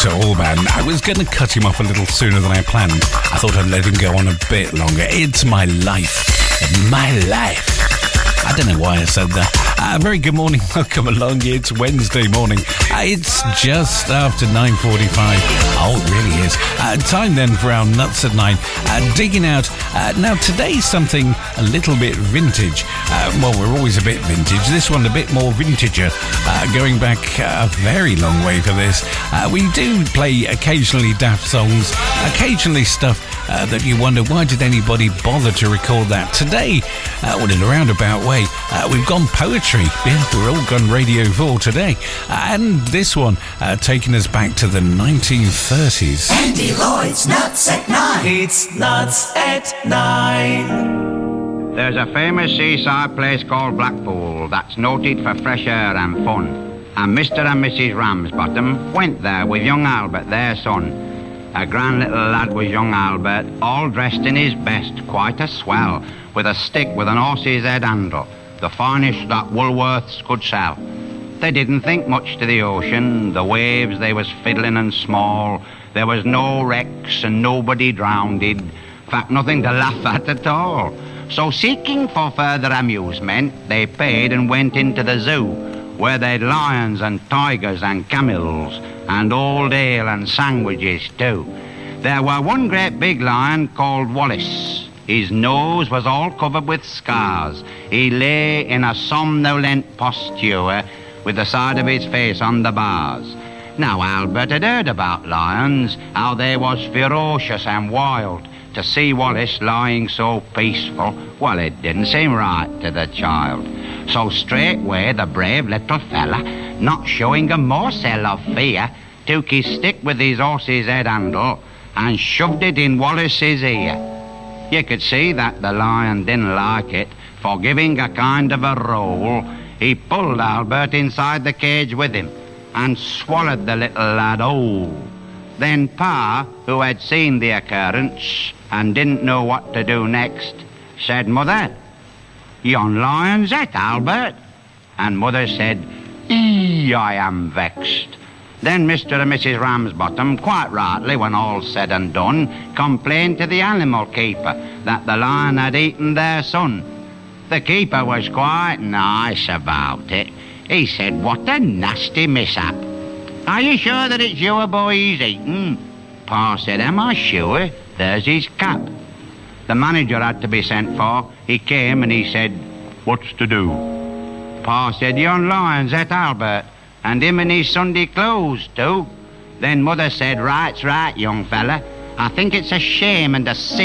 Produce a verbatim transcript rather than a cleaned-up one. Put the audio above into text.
Doctor Alban. I was going to cut him off a little sooner than I planned. I thought I'd let him go on a bit longer. It's my life. My life. I don't know why I said that. Uh, very good morning. Welcome along. It's Wednesday morning. Uh, it's just after nine forty-five. Oh, it really is. Uh, time then for our Nuts at Nine. Uh, digging out. Uh, now, today's something a little bit vintage. Uh, well, we're always a bit vintage. This one a bit more vintager. Uh, going back a very long way for this. Uh, we do play occasionally daft songs, occasionally stuff uh, that you wonder, why did anybody bother to record that? Today, uh, well, in a roundabout way, uh, we've gone poetry. Yeah, we're all gone Radio four today. Uh, and this one uh, taking us back to the nineteen thirties. Andy Lloyd's Nuts at Nine. It's Nuts at Nine. There's a famous seaside place called Blackpool that's noted for fresh air and fun. And Mister and Missus Ramsbottom went there with young Albert, their son. A grand little lad was young Albert, all dressed in his best, quite a swell, with a stick with an horse's head handle, the finest that Woolworths could sell. They didn't think much to the ocean, the waves they was fiddling and small. There was no wrecks and nobody drowned. In fact, nothing to laugh at at all. So seeking for further amusement, they paid and went into the zoo, where they'd lions and tigers and camels, and old ale and sandwiches too. There were one great big lion called Wallace. His nose was all covered with scars. He lay in a somnolent posture with the side of his face on the bars. Now Albert had heard about lions, how they was ferocious and wild. To see Wallace lying so peaceful, well, it didn't seem right to the child. So straightway the brave little fella, not showing a morsel of fear, took his stick with his horse's head handle and shoved it in Wallace's ear. You could see that the lion didn't like it, for giving a kind of a roll, he pulled Albert inside the cage with him and swallowed the little lad whole. Then Pa, who had seen the occurrence and didn't know what to do next, said, "Mother, yon lion's it, Albert." And Mother said, "Eee, I am vexed." Then Mister and Missus Ramsbottom, quite rightly when all's said and done, complained to the animal keeper that the lion had eaten their son. The keeper was quite nice about it. He said, "What a nasty mishap. Are you sure that it's your boy he's eaten?" Pa said, "Am I sure? There's his cap." The manager had to be sent for. He came and he said, "What's to do?" Pa said, "Yon lion's at Albert, and him in his Sunday clothes too." Then Mother said, "Right's right, young fella. I think it's a shame and a sin